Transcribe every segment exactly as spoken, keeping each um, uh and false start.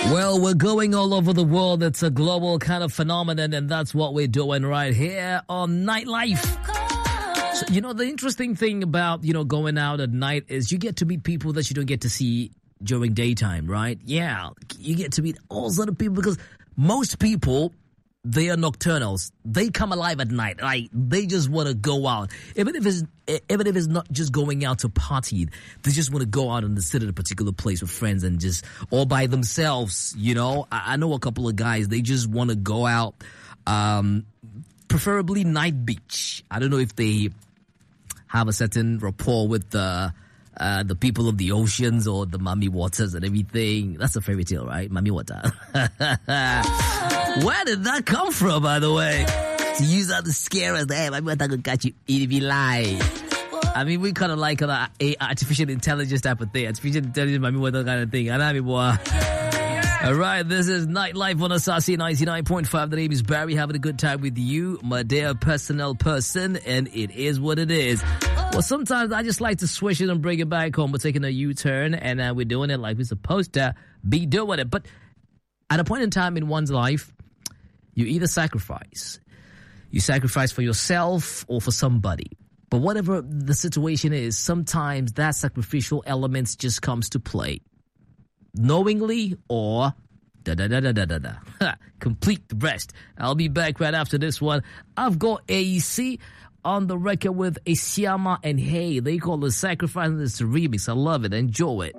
Well, we're going all over the world. It's a global kind of phenomenon, and that's what we're doing right here on Nightlife. So, you know, the interesting thing about, you know, going out at night is you get to meet people that you don't get to see during daytime, right? Yeah, you get to meet all sorts of people because most people, they are nocturnals. They come alive at night. Like, they just want to go out. Even if it's even if it's not just going out to party, they just want to go out and sit at a particular place with friends and just, all by themselves, you know. I, I know a couple of guys, they just want to go out, um, preferably night beach. I don't know if they have a certain rapport with the uh, the people of the oceans or the Mami Waters and everything. That's a fairy tale, right? Mami Water. Where did that come from, by the way? To use that to scare us. Hey, Mami Water could catch you if you lie. I mean, we kind of like an a artificial intelligence type of thing. Artificial intelligence, Mami Water kind of thing. I know, boy. All right, this is Nightlife on Asasi ninety-nine point five. The name is Barry, having a good time with you, my dear personnel person, and it is what it is. Well, sometimes I just like to switch it and bring it back home. We're taking a U-turn, and uh, we're doing it like we're supposed to be doing it. But at a point in time in one's life, you either sacrifice. You sacrifice for yourself or for somebody. But whatever the situation is, sometimes that sacrificial element just comes to play. Knowingly or da-da-da-da-da-da. Complete the rest. I'll be back right after this one. I've got A E C on the record with Isiama and Hey. They call it Sacrifice, and it's a remix. I love it. Enjoy it.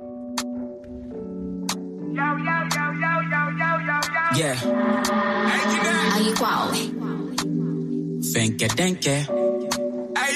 Yeah. Ahí cuau. Fenke denke.